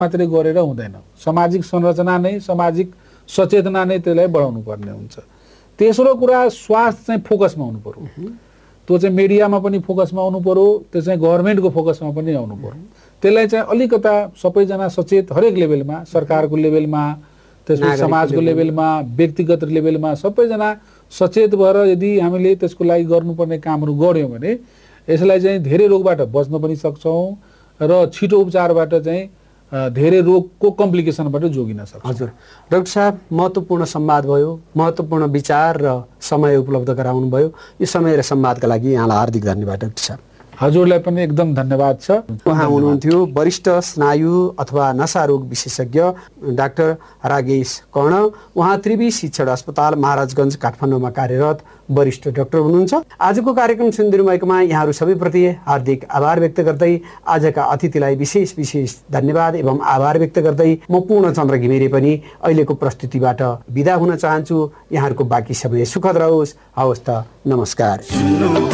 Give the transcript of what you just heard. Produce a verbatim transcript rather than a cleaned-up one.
मात्रै गरेर हुँदैन, सामाजिक संरचना नै सामाजिक सचेतना नै त्यसलाई बढाउनु पर्ने हुन्छ। तेस्रो कुरा स्वास्थ्य चाहिँ फोकसमा हुनु पर्यो, त्यो चाहिँ मिडियामा पनि फोकसमा आउनु पर्यो, त्यो चाहिँ गभर्मेन्टको फोकसमा पनि आउनु पर्यो। त्यसलाई चाहिँ अलिकता सबैजना सचेत हरेक लेभलमा, सरकारको लेभलमा, त्यसपछि समाजको लेभलमा, व्यक्तिगत लेभलमा सबैजना सचेत भएर यदि हामीले त्यसको लागि गर्नुपर्ने कामहरू गर्यौँ भने यसलाई चाहिँ धेरै रोगबाट बच्न पनि सक्छौँ र छिटो उपचारबाट चाहिँ धेरै रोगको कम्प्लिकेसनबाट जोगिन सक्छ। हजुर डाक्टर साहब, महत्त्वपूर्ण संवाद भयो, महत्त्वपूर्ण विचार र समय उपलब्ध गराउनु भयो। यो समय र संवादका लागि यहाँलाई हार्दिक धन्यवाद डाक्टर साहब। हजुरलाई पनि एकदम धन्यवाद छ। उहाँ हुनुहुन्थ्यो वरिष्ठ स्नायु अथवा नशा रोग विशेषज्ञ डाक्टर रागेश कर्ण। उहाँ त्रिवी शिक्षण अस्पताल महाराजगञ्ज काठमाडौँमा कार्यरत वरिष्ठ डाक्टर हुनुहुन्छ। आजको कार्यक्रम सुनिदिनु भएकोमा यहाँहरू सबैप्रति हार्दिक आभार व्यक्त गर्दै आजका अतिथिलाई विशेष विशेष धन्यवाद एवं आभार व्यक्त गर्दै म पूर्णचन्द्र घिमिरे पनि अहिलेको प्रस्तुतिबाट बिदा हुन चाहन्छु। यहाँहरूको बाँकी समय सुखद रहोस्। हवस् त, नमस्कार।